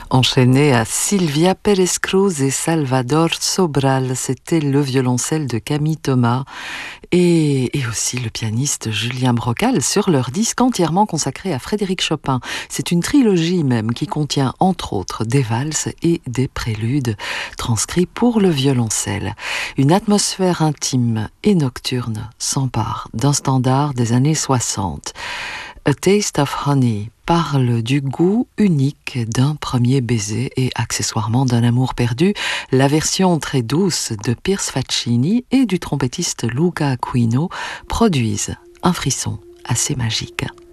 Enchaîné à Silvia Pérez-Cruz et Salvador Sobral, c'était le violoncelle de Camille Thomas et aussi le pianiste Julien Brocal sur leur disque entièrement consacré à Frédéric Chopin. C'est une trilogie même qui contient entre autres des valses et des préludes transcrits pour le violoncelle. Une atmosphère intime et nocturne s'empare d'un standard des années 60. A Taste of Honey parle du goût unique d'un premier baiser et accessoirement d'un amour perdu. La version très douce de Piers Faccini et du trompettiste Luca Aquino produisent un frisson assez magique.